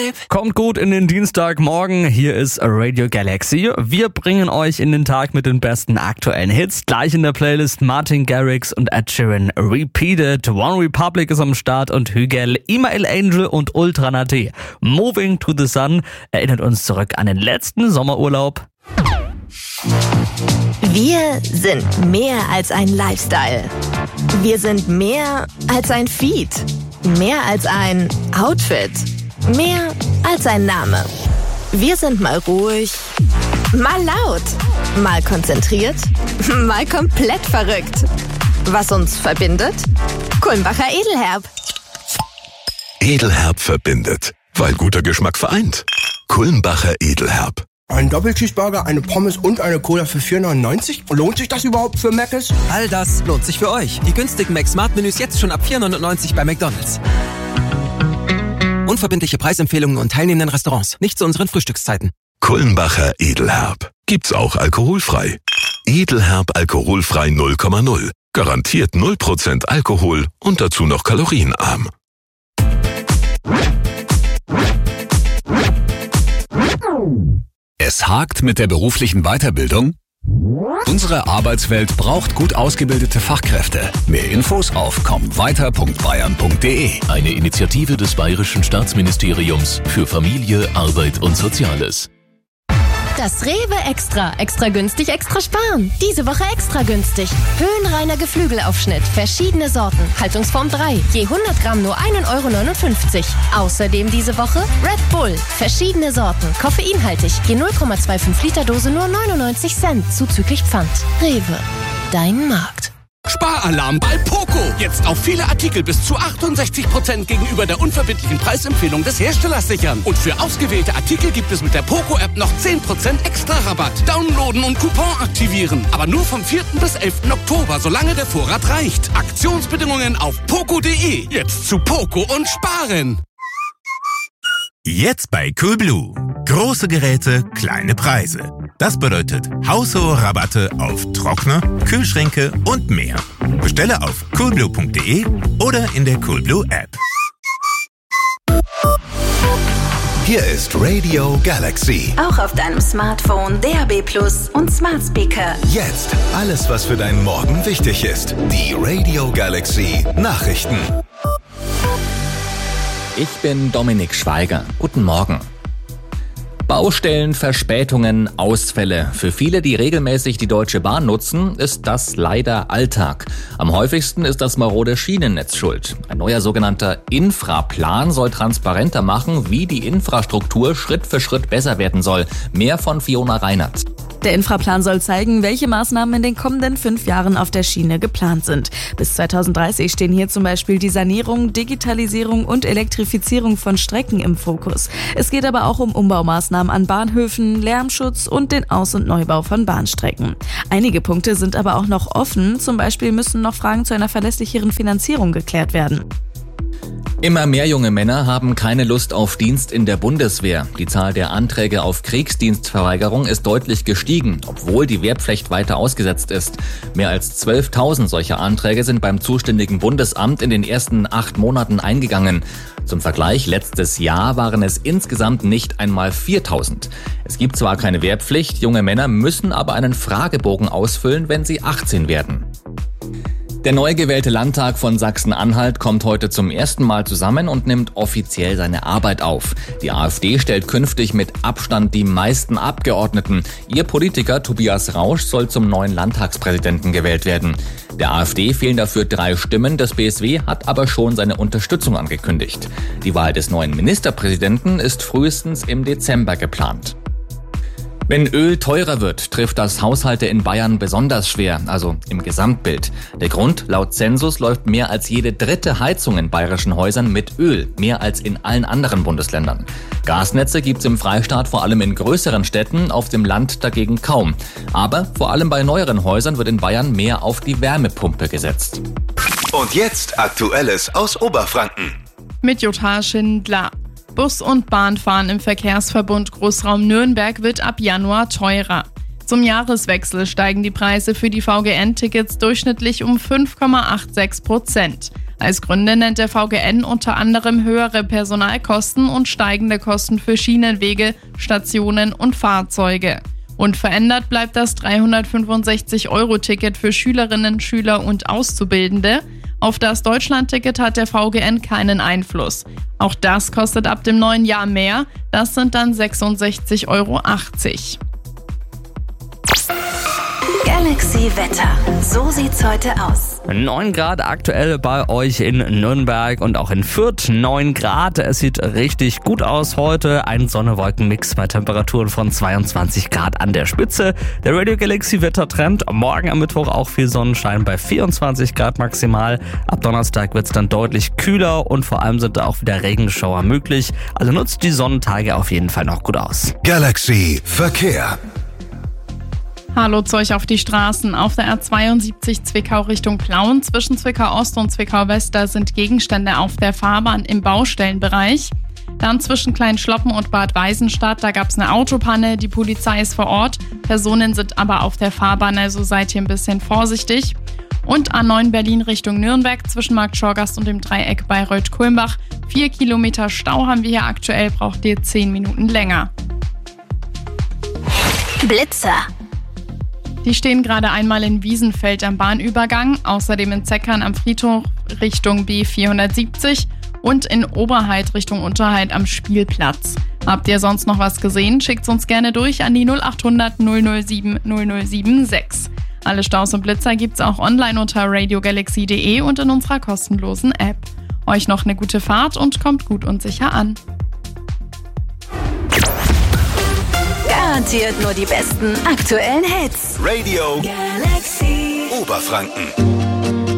Kommt gut in den Dienstagmorgen, hier ist Radio Galaxy. Wir bringen euch in den Tag mit den besten aktuellen Hits. Gleich in der Playlist Martin Garrix und Ed Sheeran Repeated. One Republic ist am Start und Hügel, Email Angel und Ultra Nate. Moving to the Sun erinnert uns zurück an den letzten Sommerurlaub. Wir sind mehr als ein Lifestyle. Wir sind mehr als ein Feed. Mehr als ein Outfit. Mehr als ein Name. Wir sind mal ruhig, mal laut, mal konzentriert, mal komplett verrückt. Was uns verbindet? Kulmbacher Edelherb. Edelherb verbindet, weil guter Geschmack vereint. Kulmbacher Edelherb. Ein Doppelcheeseburger, eine Pommes und eine Cola für 4,99? Lohnt sich das überhaupt für Mc's? All das lohnt sich für euch. Die günstigen Mac-Smart-Menüs jetzt schon ab 4,99 bei McDonald's. Unverbindliche Preisempfehlungen und teilnehmenden Restaurants. Nicht zu unseren Frühstückszeiten. Kulmbacher Edelherb. Gibt's auch alkoholfrei. Edelherb alkoholfrei 0,0. Garantiert 0% Alkohol und dazu noch kalorienarm. Es hakt mit der beruflichen Weiterbildung? Unsere Arbeitswelt braucht gut ausgebildete Fachkräfte. Mehr Infos auf kommweiter.bayern.de. Eine Initiative des Bayerischen Staatsministeriums für Familie, Arbeit und Soziales. Das Rewe Extra. Extra günstig, extra sparen. Diese Woche extra günstig. Höhenreiner Geflügelaufschnitt. Verschiedene Sorten. Haltungsform 3. Je 100 Gramm nur 1,59 €. Außerdem diese Woche Red Bull. Verschiedene Sorten. Koffeinhaltig. Je 0,25 Liter Dose nur 99 Cent. Zuzüglich Pfand. Rewe. Dein Markt. Sparalarm bei Poco. Jetzt auf viele Artikel bis zu 68% gegenüber der unverbindlichen Preisempfehlung des Herstellers sichern. Und für ausgewählte Artikel gibt es mit der Poco-App noch 10% extra Rabatt. Downloaden und Coupon aktivieren. Aber nur vom 4. bis 11. Oktober, solange der Vorrat reicht. Aktionsbedingungen auf poco.de. Jetzt zu Poco und sparen. Jetzt bei Coolblue. Große Geräte, kleine Preise. Das bedeutet haushohe Rabatte auf Trockner, Kühlschränke und mehr. Bestelle auf coolblue.de oder in der Coolblue App. Hier ist Radio Galaxy. Auch auf deinem Smartphone, DAB+ und Smart Speaker. Jetzt alles, was für deinen Morgen wichtig ist. Die Radio Galaxy Nachrichten. Ich bin Dominik Schweiger. Guten Morgen. Baustellen, Verspätungen, Ausfälle. Für viele, die regelmäßig die Deutsche Bahn nutzen, ist das leider Alltag. Am häufigsten ist das marode Schienennetz schuld. Ein neuer sogenannter Infraplan soll transparenter machen, wie die Infrastruktur Schritt für Schritt besser werden soll. Mehr von Fiona Reinert. Der Infraplan soll zeigen, welche Maßnahmen in den kommenden 5 Jahren auf der Schiene geplant sind. Bis 2030 stehen hier zum Beispiel die Sanierung, Digitalisierung und Elektrifizierung von Strecken im Fokus. Es geht aber auch um Umbaumaßnahmen an Bahnhöfen, Lärmschutz und den Aus- und Neubau von Bahnstrecken. Einige Punkte sind aber auch noch offen. Zum Beispiel müssen noch Fragen zu einer verlässlicheren Finanzierung geklärt werden. Immer mehr junge Männer haben keine Lust auf Dienst in der Bundeswehr. Die Zahl der Anträge auf Kriegsdienstverweigerung ist deutlich gestiegen, obwohl die Wehrpflicht weiter ausgesetzt ist. Mehr als 12.000 solcher Anträge sind beim zuständigen Bundesamt in den ersten 8 Monaten eingegangen. Zum Vergleich, letztes Jahr waren es insgesamt nicht einmal 4.000. Es gibt zwar keine Wehrpflicht, junge Männer müssen aber einen Fragebogen ausfüllen, wenn sie 18 werden. Der neu gewählte Landtag von Sachsen-Anhalt kommt heute zum ersten Mal zusammen und nimmt offiziell seine Arbeit auf. Die AfD stellt künftig mit Abstand die meisten Abgeordneten. Ihr Politiker Tobias Rausch soll zum neuen Landtagspräsidenten gewählt werden. Der AfD fehlen dafür 3 Stimmen, das BSW hat aber schon seine Unterstützung angekündigt. Die Wahl des neuen Ministerpräsidenten ist frühestens im Dezember geplant. Wenn Öl teurer wird, trifft das Haushalte in Bayern besonders schwer, also im Gesamtbild. Der Grund, laut Zensus läuft mehr als jede 3. Heizung in bayerischen Häusern mit Öl, mehr als in allen anderen Bundesländern. Gasnetze gibt's im Freistaat vor allem in größeren Städten, auf dem Land dagegen kaum. Aber vor allem bei neueren Häusern wird in Bayern mehr auf die Wärmepumpe gesetzt. Und jetzt Aktuelles aus Oberfranken. Mit Jutta Schindler. Bus- und Bahnfahren im Verkehrsverbund Großraum Nürnberg wird ab Januar teurer. Zum Jahreswechsel steigen die Preise für die VGN-Tickets durchschnittlich um 5,86%. Als Gründe nennt der VGN unter anderem höhere Personalkosten und steigende Kosten für Schienenwege, Stationen und Fahrzeuge. Unverändert bleibt das 365-Euro-Ticket für Schülerinnen, Schüler und Auszubildende. Auf das Deutschland-Ticket hat der VGN keinen Einfluss. Auch das kostet ab dem neuen Jahr mehr. Das sind dann 66,80 Euro. Galaxy Wetter. So sieht's heute aus. 9 Grad aktuell bei euch in Nürnberg und auch in Fürth. 9 Grad. Es sieht richtig gut aus heute. Ein Sonne-Wolken-Mix bei Temperaturen von 22 Grad an der Spitze. Der Radio Galaxy Wettertrend. Morgen am Mittwoch auch viel Sonnenschein bei 24 Grad maximal. Ab Donnerstag wird's dann deutlich kühler und vor allem sind da auch wieder Regenschauer möglich. Also nutzt die Sonnentage auf jeden Fall noch gut aus. Galaxy Verkehr. Hallo zu euch auf die Straßen. Auf der R72 Zwickau Richtung Plauen zwischen Zwickau Ost und Zwickau West, da sind Gegenstände auf der Fahrbahn im Baustellenbereich. Dann zwischen Kleinschloppen und Bad Weisenstadt, da gab es eine Autopanne, die Polizei ist vor Ort. Personen sind aber auf der Fahrbahn, also seid hier ein bisschen vorsichtig. Und A9 Berlin Richtung Nürnberg zwischen Markt Schorgast und dem Dreieck Bayreuth-Kulmbach. 4 Kilometer Stau haben wir hier aktuell, braucht ihr 10 Minuten länger. Blitzer. Die stehen gerade einmal in Wiesenfeld am Bahnübergang, außerdem in Zeckern am Friedhof Richtung B470 und in Oberheid Richtung Unterheid am Spielplatz. Habt ihr sonst noch was gesehen? Schickt's uns gerne durch an die 0800 007 0076. Alle Staus und Blitzer gibt's auch online unter radiogalaxy.de und in unserer kostenlosen App. Euch noch eine gute Fahrt und kommt gut und sicher an. Garantiert nur die besten aktuellen Hits. Radio Galaxy Oberfranken.